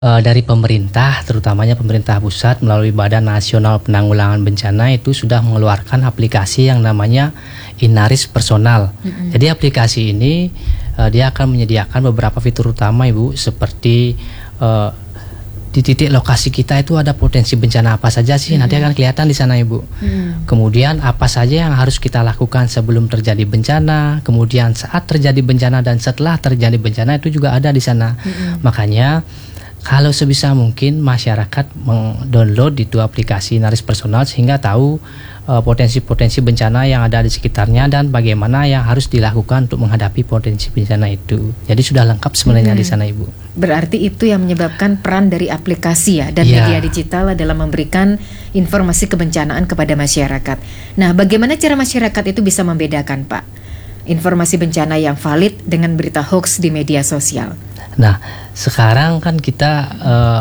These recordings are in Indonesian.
Dari pemerintah, terutamanya pemerintah pusat melalui Badan Nasional Penanggulangan Bencana itu sudah mengeluarkan aplikasi yang namanya Inaris Personal. Jadi aplikasi ini dia akan menyediakan beberapa fitur utama, Ibu, seperti di titik lokasi kita itu ada potensi bencana apa saja sih, nanti akan kelihatan di sana, Ibu. Kemudian apa saja yang harus kita lakukan sebelum terjadi bencana, kemudian saat terjadi bencana dan setelah terjadi bencana itu juga ada di sana. Makanya kalau sebisa mungkin masyarakat mendownload itu aplikasi Inaris Personal sehingga tahu potensi-potensi bencana yang ada di sekitarnya dan bagaimana yang harus dilakukan untuk menghadapi potensi bencana itu. Jadi sudah lengkap sebenarnya di sana, Ibu. Berarti itu yang menyebabkan peran dari aplikasi dan media digital dalam memberikan informasi kebencanaan kepada masyarakat. Nah, bagaimana cara masyarakat itu bisa membedakan, Pak, informasi bencana yang valid dengan berita hoax di media sosial? Nah, sekarang kan kita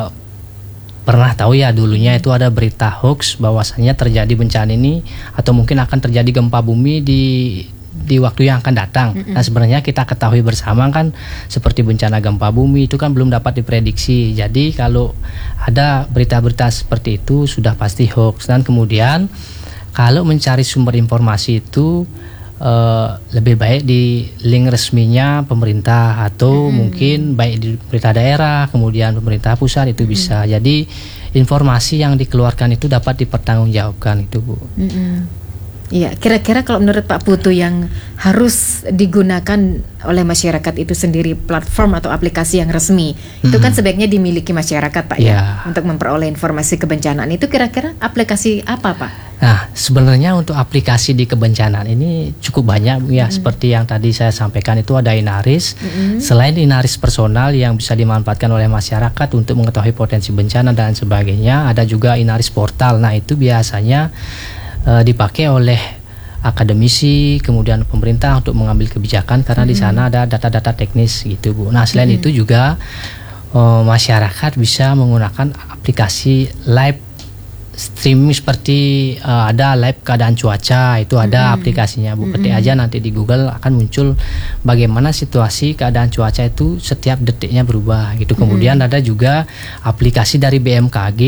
pernah tahu ya, dulunya itu ada berita hoax bahwasannya terjadi bencana ini atau mungkin akan terjadi gempa bumi di waktu yang akan datang. Nah, sebenarnya kita ketahui bersama kan seperti bencana gempa bumi itu kan belum dapat diprediksi. Jadi kalau ada berita-berita seperti itu sudah pasti hoax. Dan kemudian kalau mencari sumber informasi itu lebih baik di link resminya pemerintah atau mungkin baik di pemerintah daerah, kemudian pemerintah pusat itu bisa. Jadi informasi yang dikeluarkan itu dapat dipertanggungjawabkan itu, Bu. Iya, kira-kira kalau menurut Pak Putu yang harus digunakan oleh masyarakat itu sendiri, platform atau aplikasi yang resmi, itu kan sebaiknya dimiliki masyarakat, Pak, ya, untuk memperoleh informasi kebencanaan. Itu kira-kira aplikasi apa, Pak? Nah, sebenarnya untuk aplikasi di kebencanaan ini cukup banyak, ya. Seperti yang tadi saya sampaikan itu ada Inaris. Selain Inaris Personal yang bisa dimanfaatkan oleh masyarakat untuk mengetahui potensi bencana dan sebagainya, ada juga Inaris Portal. Nah, itu biasanya dipakai oleh akademisi, kemudian pemerintah untuk mengambil kebijakan karena di sana ada data-data teknis gitu, Bu. Nah, selain itu juga masyarakat bisa menggunakan aplikasi live streaming seperti ada live keadaan cuaca, itu ada aplikasinya, Bu. Ketik aja nanti di Google akan muncul bagaimana situasi keadaan cuaca itu setiap detiknya berubah gitu. Kemudian ada juga aplikasi dari BMKG,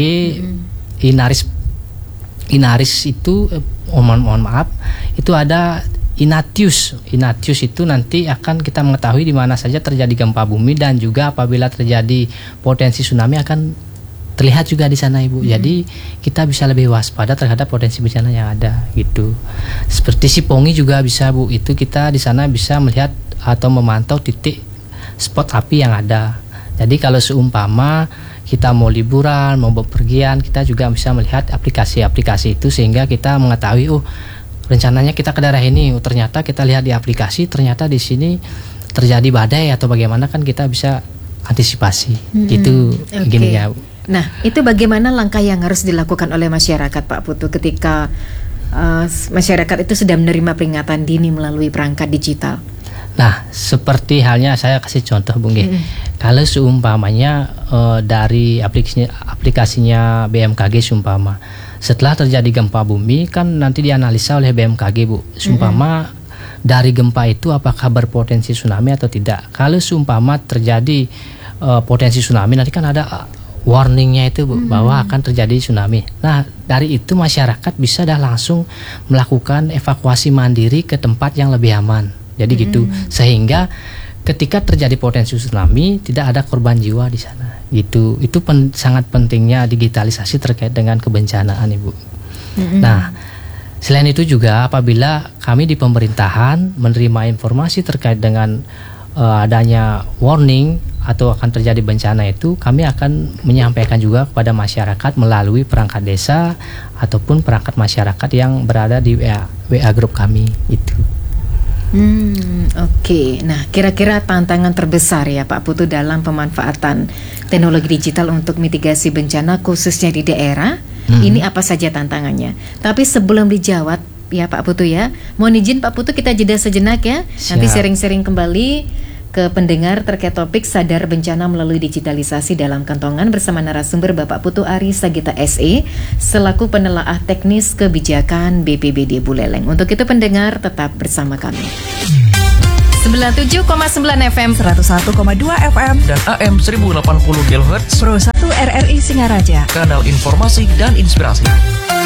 Inaris itu mohon maaf, itu ada Inatius. Inatius itu nanti akan kita mengetahui di mana saja terjadi gempa bumi dan juga apabila terjadi potensi tsunami akan terlihat juga di sana, Ibu. Jadi kita bisa lebih waspada terhadap potensi bencana yang ada gitu. Seperti Sipongi juga bisa, Bu. Itu kita di sana bisa melihat atau memantau titik spot api yang ada. Jadi kalau seumpama kita mau liburan, mau bepergian, kita juga bisa melihat aplikasi-aplikasi itu sehingga kita mengetahui, rencananya kita ke daerah ini, ternyata kita lihat di aplikasi, ternyata di sini terjadi badai atau bagaimana, kan kita bisa antisipasi. Gitu, gini ya. Nah, itu bagaimana langkah yang harus dilakukan oleh masyarakat, Pak Putu, ketika masyarakat itu sudah menerima peringatan dini melalui perangkat digital? Nah, seperti halnya saya kasih contoh, Bung Ge. Kalau seumpamanya dari aplikasinya BMKG seumpama setelah terjadi gempa bumi kan nanti dianalisa oleh BMKG, Bu. Seumpama dari gempa itu apakah berpotensi tsunami atau tidak. Kalau seumpama terjadi potensi tsunami, nanti kan ada warningnya itu, Bu, bahwa akan terjadi tsunami. Nah, dari itu masyarakat bisa dah langsung melakukan evakuasi mandiri ke tempat yang lebih aman. Jadi gitu, sehingga ketika terjadi potensi tsunami tidak ada korban jiwa di sana. Gitu. Itu sangat pentingnya digitalisasi terkait dengan kebencanaan, Ibu. Nah, selain itu juga apabila kami di pemerintahan menerima informasi terkait dengan adanya warning atau akan terjadi bencana itu, kami akan menyampaikan juga kepada masyarakat melalui perangkat desa ataupun perangkat masyarakat yang berada di WA group kami itu. Oke. Nah, kira-kira tantangan terbesar ya Pak Putu dalam pemanfaatan teknologi digital untuk mitigasi bencana khususnya di daerah, ini apa saja tantangannya? Tapi sebelum dijawab ya Pak Putu ya, mohon izin Pak Putu kita jeda sejenak ya. Siap. Nanti sharing-sharing kembali ke pendengar terkait topik sadar bencana melalui digitalisasi dalam kantongan bersama narasumber Bapak Putu Ari Sagita SE selaku penelaah teknis kebijakan BPBD Buleleng. Untuk itu pendengar tetap bersama kami. 97,9 FM, 101,2 FM, dan AM 1080 kHz Pro 1 RRI Singaraja. Kanal informasi dan inspirasi.